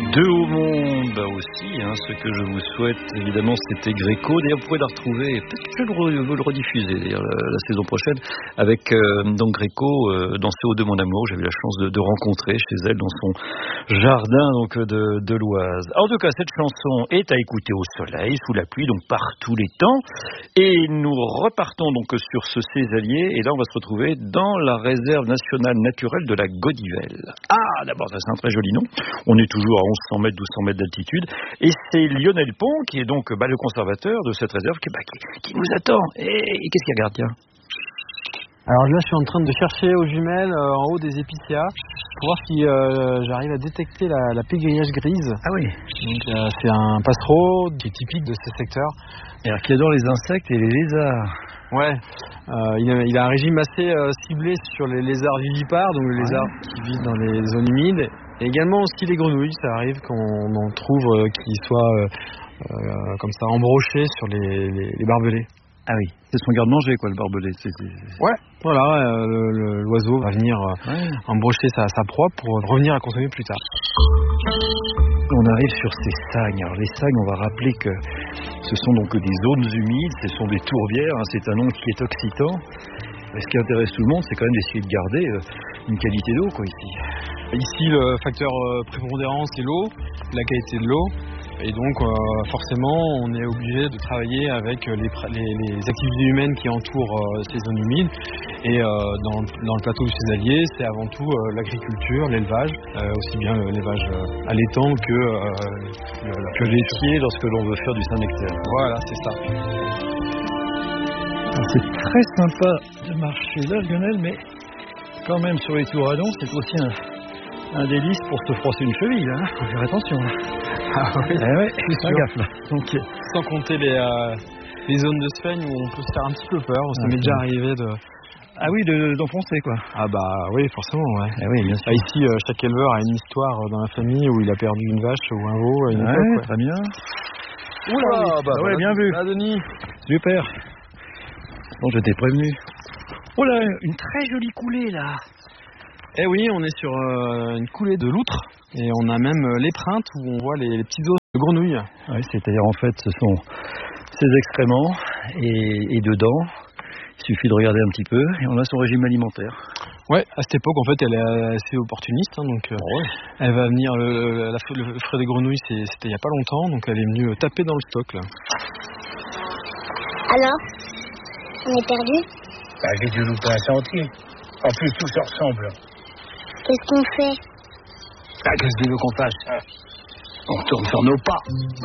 Deux au monde aussi, ce que je vous souhaite évidemment c'était Gréco. D'ailleurs vous pourrez la retrouver, peut-être que je vais le rediffuser d'ailleurs la saison prochaine avec donc Gréco dans CO2 Mon Amour. J'ai eu la chance de rencontrer chez elle dans son jardin donc de l'Oise. En tout cas cette chanson est à écouter au soleil, sous la pluie, donc par tous les temps. Et nous repartons donc sur ce Césalier et là on va se retrouver dans la réserve nationale naturelle de la Godivelle. Ah d'abord ça c'est un très joli nom. On est toujours à 1100 mètres, 1200 mètres d'altitude. Et c'est Lionel Pont, qui est donc le conservateur de cette réserve, qui nous attend. Et qu'est-ce qu'il regarde, tiens ? Alors là, je suis en train de chercher aux jumelles en haut des épicéas pour voir si j'arrive à détecter la pégrillache grise. Ah oui. Donc c'est un passereau qui est typique de ce secteur. Et alors qui adore les insectes et les lézards. Ouais, il a un régime assez ciblé sur les lézards vivipares, donc les lézards qui vivent dans les zones humides. Et également aussi les grenouilles, ça arrive qu'on en trouve qui soient comme ça embrochés sur les barbelés. Ah oui, c'est son garde-manger le barbelé. Ouais, voilà, l'oiseau va venir embrocher sa proie pour revenir à consommer plus tard. On arrive sur ces sagnes. Alors les sagnes, on va rappeler que ce sont donc des zones humides, ce sont des tourbières, c'est un nom qui est occitan. Mais ce qui intéresse tout le monde, c'est quand même d'essayer de garder une qualité d'eau ici. Ici, le facteur prépondérant, c'est l'eau, la qualité de l'eau. Et donc, forcément, on est obligé de travailler avec les activités humaines qui entourent ces zones humides. Et dans le plateau du Césalier, c'est avant tout l'agriculture, l'élevage, aussi bien l'élevage à l'étang que laitier lorsque l'on veut faire du Saint-Nectaire. Voilà, c'est ça. C'est très sympa de marcher là, Lionel, mais quand même sur les touradons, c'est aussi un délice pour se froisser une cheville. Faut faire attention. Ah oui, c'est gaffe là. Donc, sans compter les zones de sphène où on peut se faire un petit peu peur. Ça m'est déjà arrivé de... Ah oui, d'enfoncer quoi. Ah bah oui, forcément, ouais. Ah oui, bien sûr. Ici, chaque éleveur a une histoire dans la famille où il a perdu une vache ou un veau à une époque. Très bien. Oula, ouais, bien vu. Là, Denis. Super. Bon, je t'ai prévenu. Oh là, une très jolie coulée là. Eh oui, on est sur une coulée de loutre et on a même l'épreinte où on voit les petits os de grenouille. Oui, c'est-à-dire en fait ce sont ses excréments et dedans, il suffit de regarder un petit peu et on a son régime alimentaire. Ouais, à cette époque en fait elle est assez opportuniste, donc elle va venir, le frais des grenouilles c'était il n'y a pas longtemps, donc elle est venue taper dans le stock là. Alors, on est perdu ? Bah, j'ai dû louper un sentier. En plus, tout se ressemble. Qu'est-ce qu'on fait ? Ah, qu'est-ce que tu veux qu'on fasse ? On retourne sur nos pas.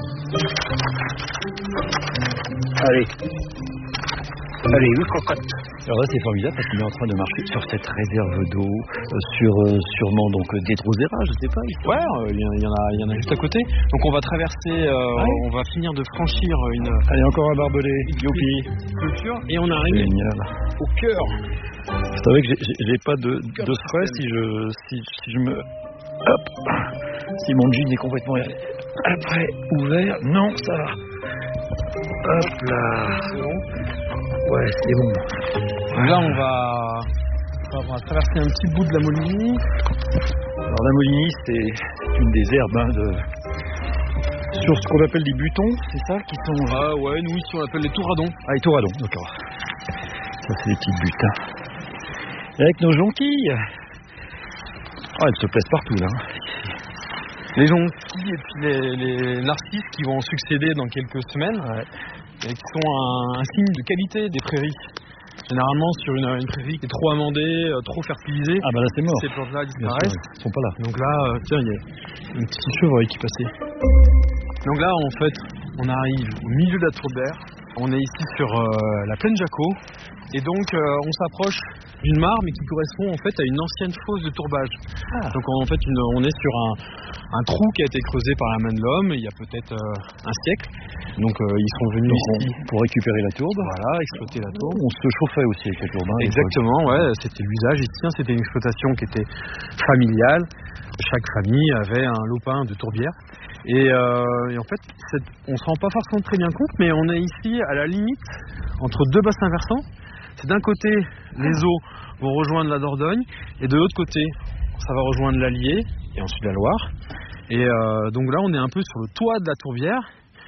Allez, oui, cocotte. Alors là, c'est formidable parce qu'il est en train de marcher sur cette réserve d'eau, sûrement donc des Drosera, je sais pas. Ouais, il y en a juste à côté. Donc on va traverser, on va finir de franchir une... Allez, encore un barbelé, youpi. Clôture, et on arrive au cœur. Vous savez que j'ai pas de stress si je me... Hop. Si mon jean est complètement après ouvert, non, ça va. Hop là. C'est bon. Ouais, c'est bon. Là, on va traverser un petit bout de la Molinie. Alors la Molinie, c'est une des herbes sur ce qu'on appelle des butons, c'est ça qui sont... Ah ouais, nous ici on appelle les touradons. Ah, les touradons, d'accord. Ça, c'est des petites butins. Et avec nos jonquilles. Ah, elles se plaisent partout là. Les jonquilles et puis les narcisses qui vont succéder dans quelques semaines, et qui sont un signe de qualité des prairies. Généralement sur une prairie qui est trop amendée, trop fertilisée, ah bah là c'est mort. Ces plantes-là disparaissent. Ils sont pas là. Donc là, tiens, il y a une petite chevreuil qui passait. Donc là, en fait, on arrive au milieu de la tourbière. On est ici sur la plaine Jaco. Et donc, on s'approche d'une mare, mais qui correspond en fait à une ancienne fosse de tourbage. Donc en fait, on est sur un trou qui a été creusé par la main de l'homme il y a peut-être un siècle. Donc ils sont venus ici pour récupérer la tourbe. Voilà, exploiter la tourbe. On se chauffait aussi avec la tourbe. Exactement, ouais, c'était l'usage ici. C'était une exploitation qui était familiale. Chaque famille avait un lopin de tourbière. Et en fait, on se rend pas forcément très bien compte, mais on est ici à la limite entre deux bassins versants. C'est d'un côté, les eaux vont rejoindre la Dordogne, et de l'autre côté, ça va rejoindre l'Allier, et ensuite la Loire. Et donc là, on est un peu sur le toit de la tourbière,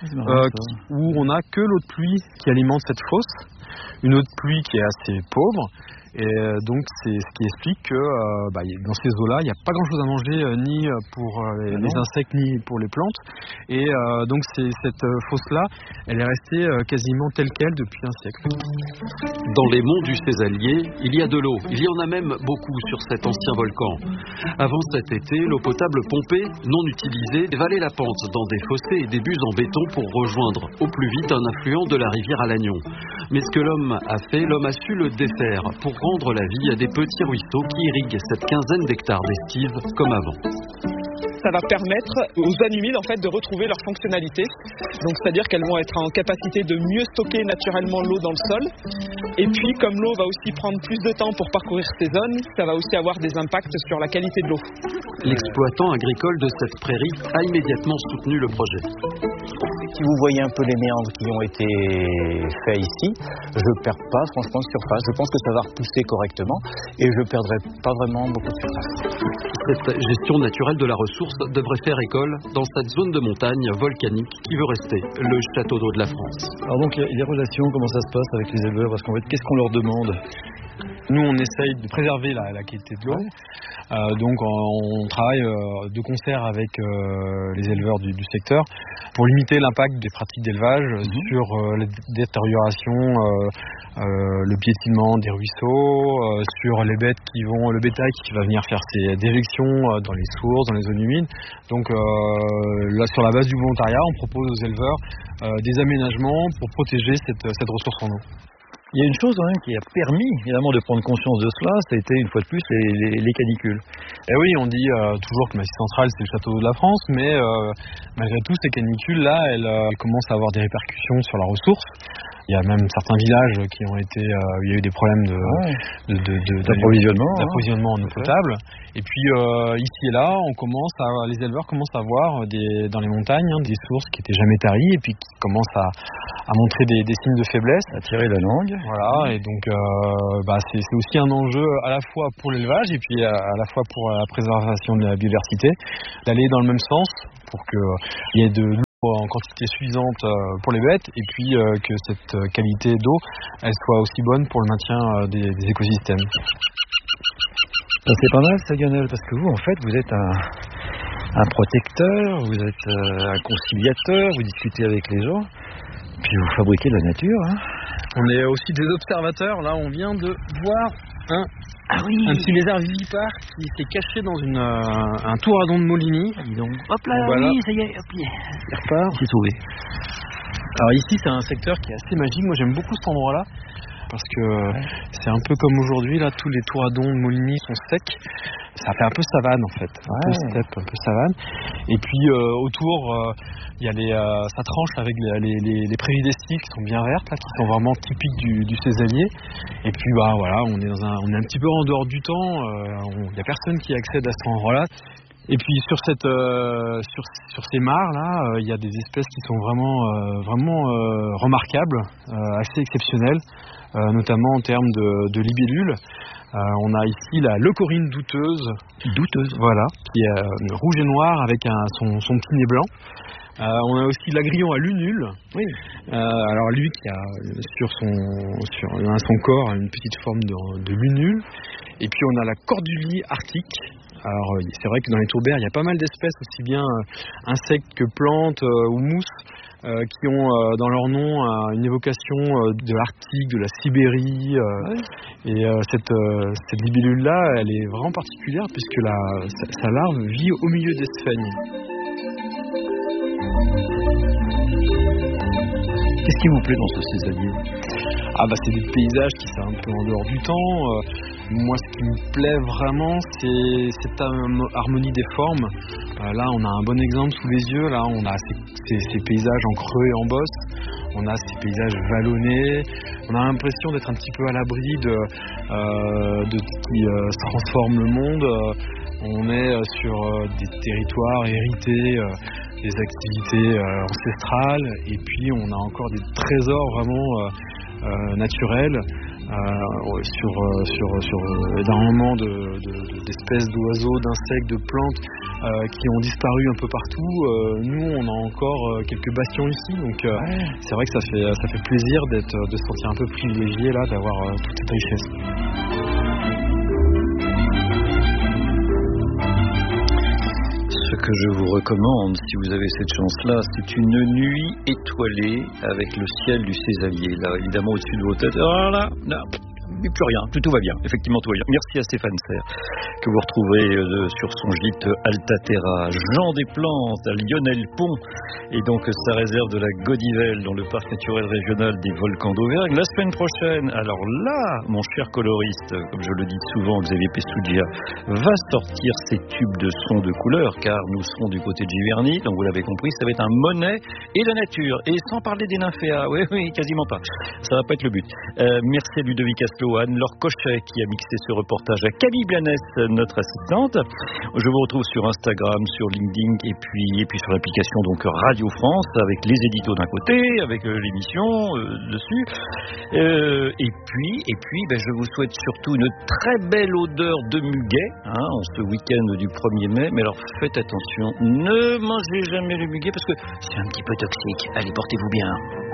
où on n'a que l'eau de pluie qui alimente cette fosse, une eau de pluie qui est assez pauvre. Et donc c'est ce qui explique que dans ces eaux-là, il n'y a pas grand-chose à manger ni pour les insectes ni pour les plantes. Et donc cette fosse-là, elle est restée quasiment telle qu'elle depuis un siècle. Dans les monts du Césalier, il y a de l'eau. Il y en a même beaucoup sur cet ancien volcan. Avant cet été, l'eau potable pompée, non utilisée, valait la pente dans des fossés et des buses en béton pour rejoindre au plus vite un affluent de la rivière à Lannion. Mais ce que l'homme a fait, l'homme a su le défaire pour rendre la vie à des petits ruisseaux qui irriguent cette quinzaine d'hectares d'estive comme avant. Ça va permettre aux zones humides en fait de retrouver leur fonctionnalité. Donc c'est-à-dire qu'elles vont être en capacité de mieux stocker naturellement l'eau dans le sol. Et puis comme l'eau va aussi prendre plus de temps pour parcourir ces zones, ça va aussi avoir des impacts sur la qualité de l'eau. L'exploitant agricole de cette prairie a immédiatement soutenu le projet. Si vous voyez un peu les méandres qui ont été faits ici, je ne perds pas franchement de surface. Je pense que ça va repousser correctement et je ne perdrai pas vraiment beaucoup de surface. Cette gestion naturelle de la ressource devrait faire école dans cette zone de montagne volcanique qui veut rester le château d'eau de la France. Alors donc les relations, comment ça se passe avec les éleveurs? Parce qu'en fait, qu'est-ce qu'on leur demande? Nous, on essaye de préserver la qualité de l'eau. Donc, on travaille de concert avec les éleveurs du secteur pour limiter l'impact des pratiques d'élevage sur la détérioration, le piétinement des ruisseaux, sur les bêtes le bétail qui va venir faire ses déjections dans les sources, dans les zones humides. Donc, là, sur la base du volontariat, on propose aux éleveurs des aménagements pour protéger cette ressource en eau. Il y a une chose qui a permis évidemment de prendre conscience de cela, ça a été une fois de plus les canicules. Et oui, on dit toujours que le Massif central c'est le château d'eau de la France, mais malgré tout ces canicules-là, elles commencent à avoir des répercussions sur la ressource. Il y a même certains villages qui ont été, il y a eu des problèmes d'approvisionnement en eau potable. Et puis ici et là, les éleveurs commencent à voir dans les montagnes des sources qui n'étaient jamais taries et puis qui commencent à montrer des signes de faiblesse, à tirer la langue. Voilà, et donc c'est aussi un enjeu à la fois pour l'élevage et puis à la fois pour la préservation de la biodiversité, d'aller dans le même sens pour qu'il y ait de l'eau en quantité suffisante pour les bêtes et puis que cette qualité d'eau elle soit aussi bonne pour le maintien des écosystèmes. C'est pas mal ça, Lionel, parce que vous en fait vous êtes un protecteur, vous êtes un conciliateur, vous discutez avec les gens, puis vous fabriquez de la nature. On est aussi des observateurs. Là, on vient de voir un petit lézard vivipare qui s'est caché dans un touradon de Moligny. Donc, hop là, voilà. oui, ça y est, hop, il repart, il s'est sauvé. Alors ici, c'est un secteur qui est assez magique. Moi, j'aime beaucoup cet endroit-là parce que c'est un peu comme aujourd'hui. Là, tous les touradons de Moligny sont secs. Ça fait un peu savane en fait, un peu savane. Et puis autour, il y a ça tranche avec les prairies d'estive qui sont bien vertes, là, qui sont vraiment typiques du Césalier. Et puis voilà, on est un petit peu en dehors du temps. Il n'y a personne qui accède à cet endroit-là. Et puis sur ces mares là, il y a des espèces qui sont vraiment remarquables, assez exceptionnelles, notamment en termes de libellules. On a ici la leucorrhine douteuse, voilà, qui est rouge et noir avec son petit nez blanc. On a aussi l'agrillon à lunule. Oui. Alors lui qui a sur son corps une petite forme de lunule. Et puis on a la cordulie arctique. Alors c'est vrai que dans les tourbières il y a pas mal d'espèces aussi bien insectes que plantes ou mousses qui ont dans leur nom une évocation de l'Arctique, de la Sibérie. Et cette libellule là elle est vraiment particulière puisque sa larve vit au milieu des sphènes. Qu'est-ce qui vous plaît dans ce Césalier? C'est des paysages qui sont un peu en dehors du temps. Moi, ce qui me plaît vraiment, c'est cette harmonie des formes. Là, on a un bon exemple sous les yeux. Là, on a ces paysages en creux et en bosse. On a ces paysages vallonnés. On a l'impression d'être un petit peu à l'abri de ce qui se transforme le monde. On est sur des territoires hérités des activités ancestrales. Et puis, on a encore des trésors vraiment naturels. Sur énormément d'espèces d'oiseaux, d'insectes, de plantes qui ont disparu un peu partout. Nous, on a encore quelques bastions ici, donc c'est vrai que ça fait plaisir de se sentir un peu privilégié là, d'avoir toute cette richesse. Ce que je vous recommande, si vous avez cette chance-là, c'est une nuit étoilée avec le ciel du Césalier, là, évidemment au-dessus de vos têtes. Oh là, là. Mais plus rien, tout va bien, effectivement tout va bien. Merci à Stéphane Serre, que vous retrouverez sur son gîte Altaterra, Jean Desplantes, à Lionel Pont, et donc sa réserve de la Godivelle dans le parc naturel régional des volcans d'Auvergne. La semaine prochaine, alors là, mon cher coloriste, comme je le dis souvent, Xavier Pessugia, va sortir ses tubes de sons de couleurs, car nous serons du côté de Giverny, donc vous l'avez compris, ça va être un Monet et la nature, et sans parler des nymphéas, oui, quasiment pas, ça va pas être le but. Merci à Ludovic Asselot, Anne-Laure Cochet qui a mixé ce reportage, à Camille Blanès, notre assistante. Je vous retrouve sur Instagram, sur LinkedIn et puis sur l'application donc Radio France avec les éditos d'un côté, avec l'émission dessus. Et puis je vous souhaite surtout une très belle odeur de muguet en ce week-end du 1er mai. Mais alors faites attention, ne mangez jamais le muguet parce que c'est un petit peu toxique. Allez, portez-vous bien.